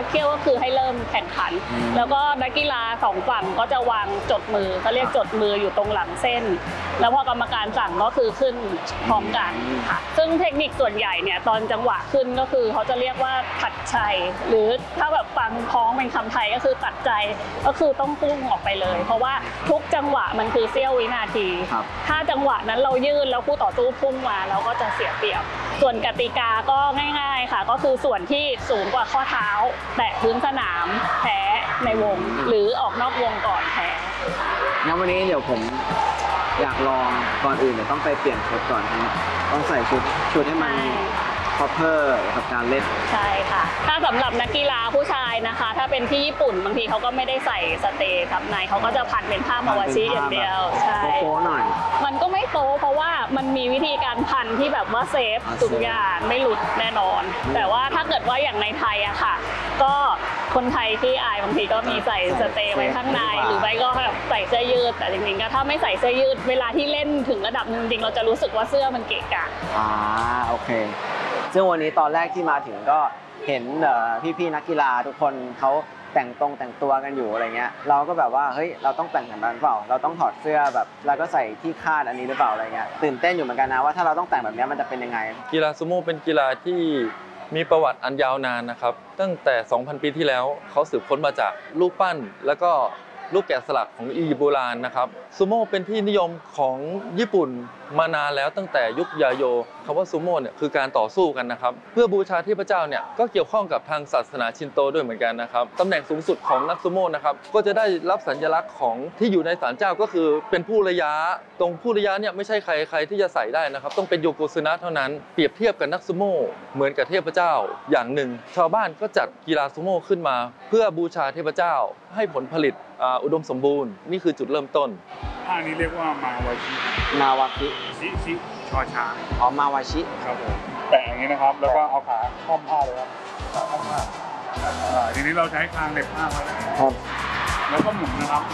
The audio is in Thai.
เขี้ยวก็คือให้เริ่มแข่งขันแล้วก็นักกีฬา2ฝั่งก็จะวางจดมือเขาเรียกจดมืออยู่ตรงหลังเส้นแล้วพอกรรมการสั่งก็คือขึ้นพร้อมกันค่ะซึ่งเทคนิคส่วนใหญ่เนี่ยตอนจังหวะขึ้นก็คือเขาจะเรียกว่าตัดชัยหรือถ้าแบบฟังพ้องเป็นคำไทยก็คือตัดใจก็คือต้องพุ่งออกไปเลยเพราะว่าทุกจังหวะมันคือเสี้ยววินาทีถ้าจังหวะนั้นเรายืดแล้วคู่ต่อสู้พุ่งมาเราก็จะเสียเปรียบส่วนกติกาก็ง่ายๆค่ะก็คือส่วนที่สูงกว่าข้อเท้าแตะพื้นสนามแพ้ในวงหรือออกนอกวงก่อนแพ้งั้นวันนี้เดี๋ยวผมอยากลองก่อนอื่นเดี๋ยวต้องไปเปลี่ยนชุดก่อนนะต้องใส่ชุดให้มันproper กับการเล่นใช่ค่ะถ้าสำหรับนักกีฬาผู้ชายนะคะถ้าเป็นที่ญี่ปุ่นบางทีเขาก็ไม่ได้ใส่สเตย์ทับในเขาก็จะพันเป็นผ้ามาวาชิอย่างเดียวใช่โป๊หน่อยมันก็ไม่โป๊เพราะว่ามันมีวิธีการพันที่แบบว่าเซฟทุกอย่างไม่หลุดแน่นอนแต่ว่าถ้าเกิดว่าอย่างในไทยอะค่ะก็คนไทยที่อายบางทีก็มีใส่สเตย์ไว้ข้างในหรือไม่ก็แบบใส่เสื้อยืดแต่จริงๆก็ถ้าไม่ใส่เสื้อยืดเวลาที่เล่นถึงระดับนึงจริงเราจะรู้สึกว่าเสื้อมันเกะกะโอเคซึ่งวันนี้ตอนแรกที่มาถึงก็เห็นพี่ๆนักกีฬาทุกคนเขาแต่งตัวกันอยู่อะไรเงี้ยเราก็แบบว่าเฮ้ยเราต้องแต่งแบบนั้นเปล่าเราต้องถอดเสื้อแบบแล้วก็ใส่ที่คาดอันนี้หรือเปล่าอะไรเงี้ยตื่นเต้นอยู่เหมือนกันนะว่าถ้าเราต้องแต่งแบบนี้มันจะเป็นยังไงกีฬาซูโม่เป็นกีฬาที่มีประวัติอันยาวนานนะครับตั้งแต่ 2,000 ปีที่แล้วเขาสืบค้นมาจากรูปปั้นแล้วก็รูปแกะสลักของอียิปต์โบราณนะครับซูโม่เป็นที่นิยมของญี่ปุ่นมานานแล้วตั้งแต่ยุคยาโยคำว่าซูโม่เนี่ยคือการต่อสู้กันนะครับเพื่อบูชาเทพเจ้าเนี่ยก็เกี่ยวข้องกับทางศาสนาชินโตด้วยเหมือนกันนะครับตำแหน่งสูงสุดของนักซูโม่นะครับก็จะได้รับสัญลักษณ์ของที่อยู่ในศาลเจ้าก็คือเป็นผู้ระยะตรงผู้ระยะเนี่ยไม่ใช่ใครที่จะใส่ได้นะครับต้องเป็นโยโกซึนะเท่านั้นเปรียบเทียบกับนักซูโม่เหมือนกับเทพเจ้าอย่างหนึ่งชาวบ้านก็จัดกีฬาซูโม่ขึ้นมาเพื่อบูชาเทพเจ้าให้ผลผลิตอุดมสมบูรณ์นี่คือจุดเริ่มต้นท่านี้เรียกว่ามาวาชิชิชอช้างมาวาชิครับผมแปะอย่างนี้นะครับแล้วก็เอาขาค่อมผ้าเลยครับค่อมผ้าทีนี้เราใช้คางเล็บผ้าไว้แล้วก็หมุนนะครับ